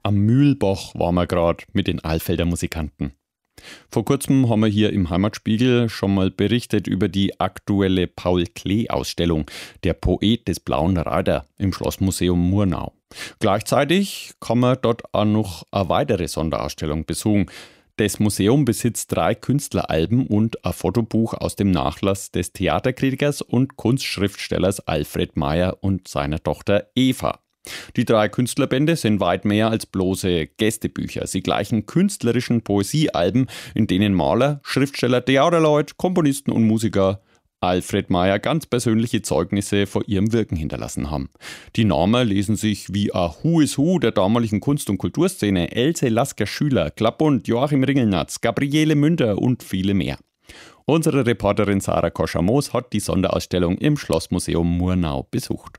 am Mühlbach waren wir gerade mit den Alfelder Musikanten. Vor kurzem haben wir hier im Heimatspiegel schon mal berichtet über die aktuelle Paul-Klee-Ausstellung, der Poet des Blauen Reiter im Schlossmuseum Murnau. Gleichzeitig kann man dort auch noch eine weitere Sonderausstellung besuchen. Das Museum besitzt 3 Künstleralben und ein Fotobuch aus dem Nachlass des Theaterkritikers und Kunstschriftstellers Alfred Meyer und seiner Tochter Eva. Die 3 Künstlerbände sind weit mehr als bloße Gästebücher. Sie gleichen künstlerischen Poesiealben, in denen Maler, Schriftsteller, Theaterleute, Komponisten und Musiker Alfred Meyer ganz persönliche Zeugnisse vor ihrem Wirken hinterlassen haben. Die Namen lesen sich wie ein Who is Who der damaligen Kunst- und Kulturszene: Else Lasker-Schüler, Klappbund, Joachim Ringelnatz, Gabriele Münter und viele mehr. Unsere Reporterin Sarah Koschamos hat die Sonderausstellung im Schlossmuseum Murnau besucht.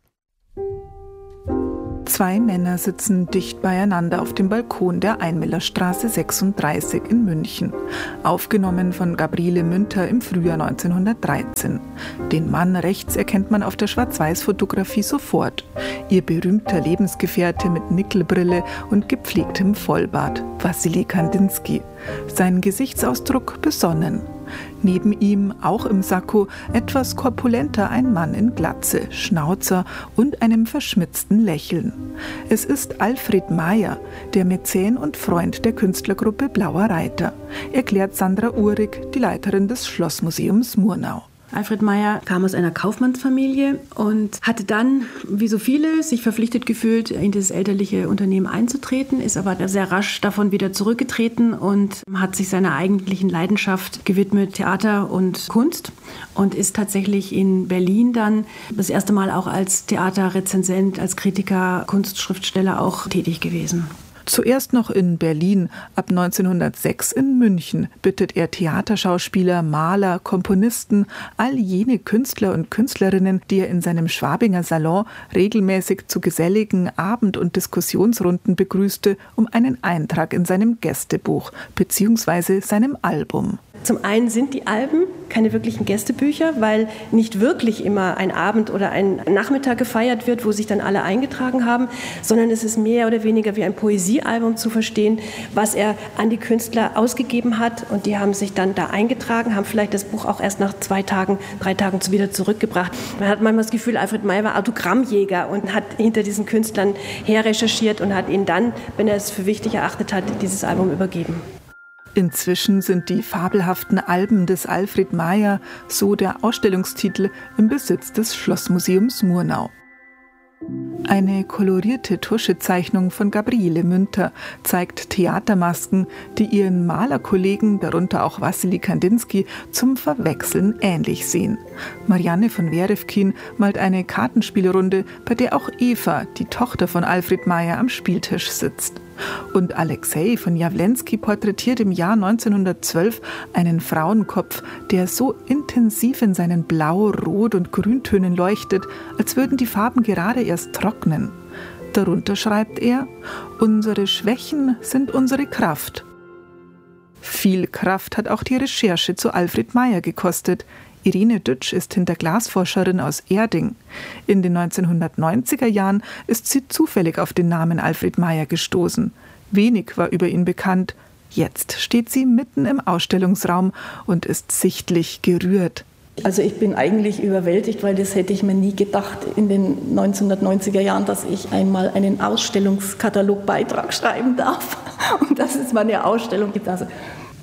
2 Männer sitzen dicht beieinander auf dem Balkon der Einmillerstraße 36 in München. Aufgenommen von Gabriele Münter im Frühjahr 1913. Den Mann rechts erkennt man auf der Schwarz-Weiß-Fotografie sofort. Ihr berühmter Lebensgefährte mit Nickelbrille und gepflegtem Vollbart, Wassily Kandinsky. Sein Gesichtsausdruck besonnen. Neben ihm, auch im Sakko, etwas korpulenter ein Mann in Glatze, Schnauzer und einem verschmitzten Lächeln. Es ist Alfred Meyer, der Mäzen und Freund der Künstlergruppe Blauer Reiter, erklärt Sandra Uhrig, die Leiterin des Schlossmuseums Murnau. Alfred Meyer kam aus einer Kaufmannsfamilie und hatte dann, wie so viele, sich verpflichtet gefühlt, in das elterliche Unternehmen einzutreten, ist aber sehr rasch davon wieder zurückgetreten und hat sich seiner eigentlichen Leidenschaft gewidmet, Theater und Kunst, und ist tatsächlich in Berlin dann das erste Mal auch als Theaterrezensent, als Kritiker, Kunstschriftsteller auch tätig gewesen. Zuerst noch in Berlin, ab 1906 in München bittet er Theaterschauspieler, Maler, Komponisten, all jene Künstler und Künstlerinnen, die er in seinem Schwabinger Salon regelmäßig zu geselligen Abend- und Diskussionsrunden begrüßte, um einen Eintrag in seinem Gästebuch bzw. seinem Album. Zum einen sind die Alben keine wirklichen Gästebücher, weil nicht wirklich immer ein Abend oder ein Nachmittag gefeiert wird, wo sich dann alle eingetragen haben, sondern es ist mehr oder weniger wie ein Poesiealbum zu verstehen, was er an die Künstler ausgegeben hat, und die haben sich dann da eingetragen, haben vielleicht das Buch auch erst nach 2 Tagen, 3 Tagen wieder zurückgebracht. Man hat manchmal das Gefühl, Alfred Meyer war Autogrammjäger und hat hinter diesen Künstlern her recherchiert und hat ihnen dann, wenn er es für wichtig erachtet hat, dieses Album übergeben. Inzwischen sind die fabelhaften Alben des Alfred Meyer, so der Ausstellungstitel, im Besitz des Schlossmuseums Murnau. Eine kolorierte Tuschezeichnung von Gabriele Münter zeigt Theatermasken, die ihren Malerkollegen, darunter auch Wassily Kandinsky, zum Verwechseln ähnlich sehen. Marianne von Werefkin malt eine Kartenspielrunde, bei der auch Eva, die Tochter von Alfred Meyer, am Spieltisch sitzt. Und Alexei von Jawlensky porträtiert im Jahr 1912 einen Frauenkopf, der so intensiv in seinen Blau-, Rot- und Grüntönen leuchtet, als würden die Farben gerade erst trocknen. Darunter schreibt er: Unsere Schwächen sind unsere Kraft. Viel Kraft hat auch die Recherche zu Alfred Meyer gekostet. Irene Dütsch ist Hinterglasforscherin aus Erding. In den 1990er Jahren ist sie zufällig auf den Namen Alfred Meyer gestoßen. Wenig war über ihn bekannt. Jetzt steht sie mitten im Ausstellungsraum und ist sichtlich gerührt. Also ich bin eigentlich überwältigt, weil das hätte ich mir nie gedacht in den 1990er Jahren, dass ich einmal einen Ausstellungskatalogbeitrag schreiben darf und dass es mal eine Ausstellung gibt. Also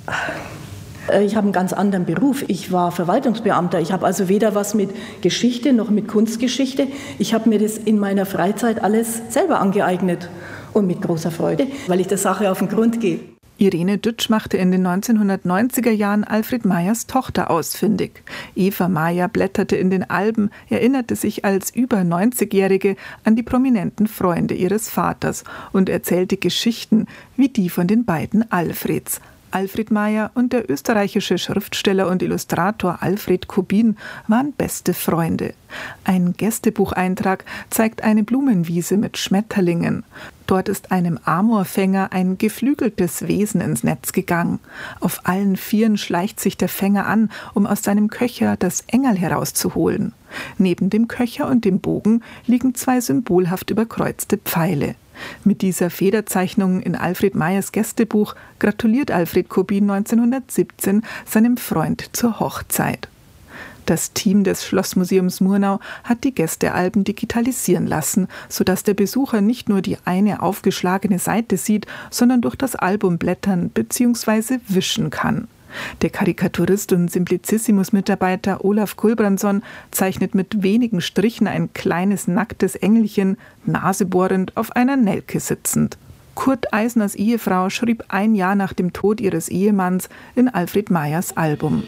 ich habe einen ganz anderen Beruf. Ich war Verwaltungsbeamter. Ich habe also weder was mit Geschichte noch mit Kunstgeschichte. Ich habe mir das in meiner Freizeit alles selber angeeignet und mit großer Freude, weil ich der Sache auf den Grund gehe. Irene Dütsch machte in den 1990er Jahren Alfred Meyers Tochter ausfindig. Eva Meyer blätterte in den Alben, erinnerte sich als über 90-Jährige an die prominenten Freunde ihres Vaters und erzählte Geschichten wie die von den beiden Alfreds. Alfred Meyer und der österreichische Schriftsteller und Illustrator Alfred Kubin waren beste Freunde. Ein Gästebucheintrag zeigt eine Blumenwiese mit Schmetterlingen. Dort ist einem Amorfänger ein geflügeltes Wesen ins Netz gegangen. Auf allen 4 schleicht sich der Fänger an, um aus seinem Köcher das Engerl herauszuholen. Neben dem Köcher und dem Bogen liegen 2 symbolhaft überkreuzte Pfeile. Mit dieser Federzeichnung in Alfred Mayers Gästebuch gratuliert Alfred Kubin 1917 seinem Freund zur Hochzeit. Das Team des Schlossmuseums Murnau hat die Gästealben digitalisieren lassen, sodass der Besucher nicht nur die eine aufgeschlagene Seite sieht, sondern durch das Album blättern bzw. wischen kann. Der Karikaturist und Simplicissimus-Mitarbeiter Olaf Gulbrandsson zeichnet mit wenigen Strichen ein kleines nacktes Engelchen, nasebohrend auf einer Nelke sitzend. Kurt Eisners Ehefrau schrieb ein Jahr nach dem Tod ihres Ehemanns in Alfred Mayers Album: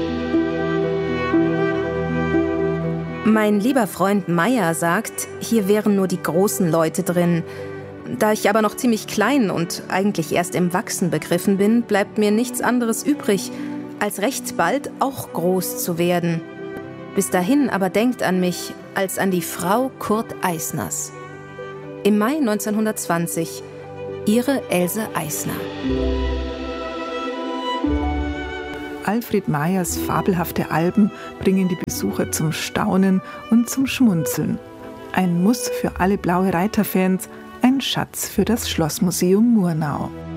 Mein lieber Freund Mayer sagt, hier wären nur die großen Leute drin. Da ich aber noch ziemlich klein und eigentlich erst im Wachsen begriffen bin, bleibt mir nichts anderes übrig, als recht bald auch groß zu werden. Bis dahin aber denkt an mich als an die Frau Kurt Eisners. Im Mai 1920, Ihre Else Eisner. Alfred Mayers fabelhafte Alben bringen die Besucher zum Staunen und zum Schmunzeln. Ein Muss für alle Blaue Reiter-Fans, ein Schatz für das Schlossmuseum Murnau.